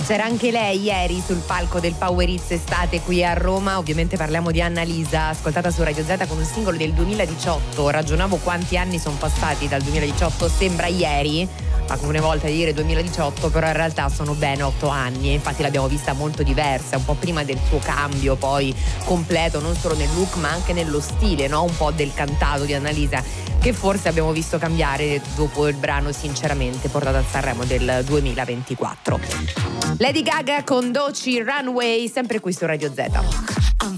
c'era anche lei ieri sul palco del Power Hits estate qui a Roma. Ovviamente parliamo di Annalisa, ascoltata su Radio Z con un singolo del 2018. Ragionavo quanti anni sono passati dal 2018, sembra ieri, ma come una volta dire 2018, però in realtà sono ben 8 anni e infatti l'abbiamo vista molto diversa, un po' prima del suo cambio poi completo, non solo nel look ma anche nello stile, no? Un po' del cantato di Annalisa, che forse abbiamo visto cambiare dopo il brano Sinceramente portato a Sanremo del 2024. Lady Gaga con Doechii, Runway, sempre qui su Radio Z.